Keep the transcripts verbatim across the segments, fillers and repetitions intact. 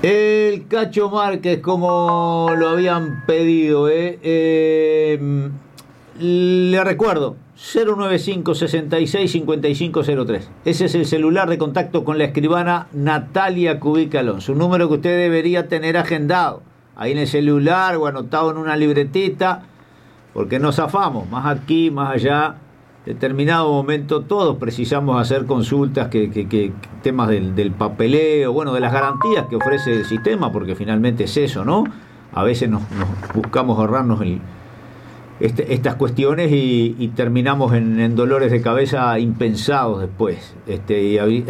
El Cacho Márquez, como lo habían pedido, ¿eh? Eh, le recuerdo, cero noventa y cinco, sesenta y seis, cincuenta y cinco cero tres. Ese es el celular de contacto con la escribana Natalia Cubica Alonso. Un número que usted debería tener agendado ahí en el celular o anotado en una libretita, porque nos zafamos, más aquí, más allá. Determinado momento todos precisamos hacer consultas, que, que, que temas del, del papeleo, bueno, de las garantías que ofrece el sistema, porque finalmente es eso, ¿no? A veces nos, nos buscamos ahorrarnos el, este, estas cuestiones y, y terminamos en, en dolores de cabeza impensados después, este, y, y,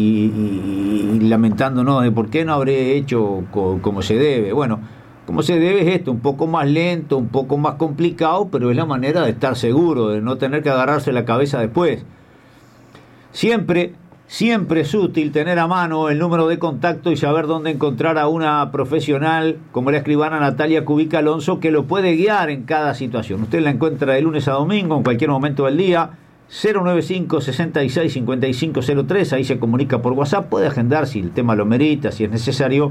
y, y lamentándonos de por qué no habré hecho co, como se debe. Bueno, como se debe es esto, un poco más lento, un poco más complicado, pero es la manera de estar seguro, de no tener que agarrarse la cabeza después. Siempre, siempre es útil tener a mano el número de contacto y saber dónde encontrar a una profesional como la escribana Natalia Cubica Alonso, que lo puede guiar en cada situación. Usted la encuentra de lunes a domingo, en cualquier momento del día, cero noventa y cinco, sesenta y seis, cincuenta y cinco cero tres, ahí se comunica por WhatsApp, puede agendar si el tema lo merita, si es necesario,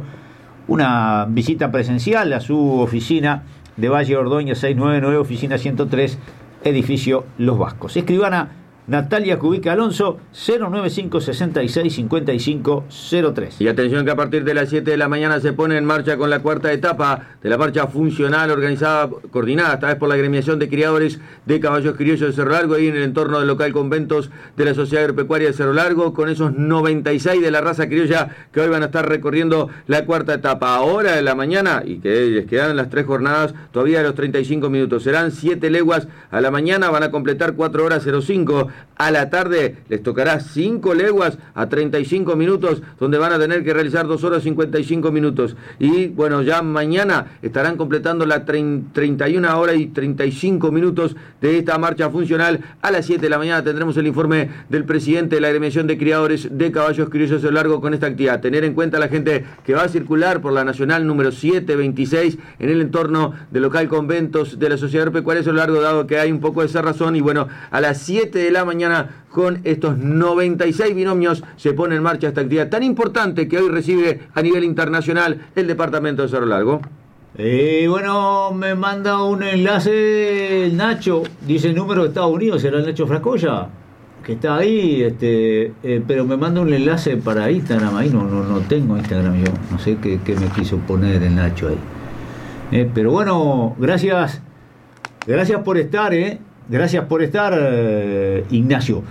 una visita presencial a su oficina de Valle Ordóñez seiscientos noventa y nueve, oficina ciento tres, edificio Los Vascos. Escribana Natalia Cubica Alonso, cero noventa y cinco, sesenta y seis, cincuenta y cinco cero tres. Y atención que a partir de las siete de la mañana se pone en marcha con la cuarta etapa de la marcha funcional organizada, coordinada esta vez por la agremiación de criadores de caballos criollos de Cerro Largo, ahí en el entorno del local conventos de la Sociedad Agropecuaria de Cerro Largo, con esos noventa y seis de la raza criolla que hoy van a estar recorriendo la cuarta etapa. Ahora de la mañana, y que les quedan las tres jornadas todavía de los treinta y cinco minutos, serán siete leguas a la mañana, van a completar cuatro horas cero cinco. A la tarde les tocará cinco leguas a treinta y cinco minutos, donde van a tener que realizar dos horas cincuenta y cinco minutos. Y bueno, ya mañana estarán completando la treinta y una horas y treinta y cinco minutos de esta marcha funcional. A las siete de la mañana tendremos el informe del presidente de la agremiación de criadores de caballos criollos de largo con esta actividad. Tener en cuenta a la gente que va a circular por la nacional número setecientos veintiséis en el entorno del local conventos de la Sociedad Agropecuaria de largo, dado que hay un poco de cerrazón. Y bueno, a las siete de la mañana, con estos noventa y seis binomios, se pone en marcha esta actividad tan importante que hoy recibe a nivel internacional el departamento de Cerro Largo. Eh, bueno, me manda un enlace el Nacho, dice el número de Estados Unidos, será el Nacho Frascoya, que está ahí, este, eh, pero me manda un enlace para Instagram, ahí no, no, no tengo Instagram yo, no sé qué, qué me quiso poner el Nacho ahí. Eh, pero bueno, gracias, gracias por estar, eh. Gracias por estar, eh, Ignacio,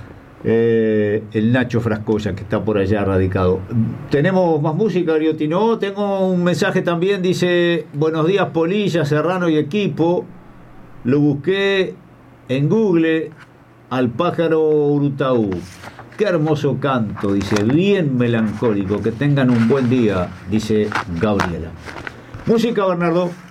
eh, el Nacho Frascoya, que está por allá radicado. Tenemos más música, Griotino. Tengo un mensaje también, dice: buenos días, Polilla, Serrano y equipo. Lo busqué en Google, al pájaro Urutaú. Qué hermoso canto, dice, bien melancólico. Que tengan un buen día, dice Gabriela. Música, Bernardo.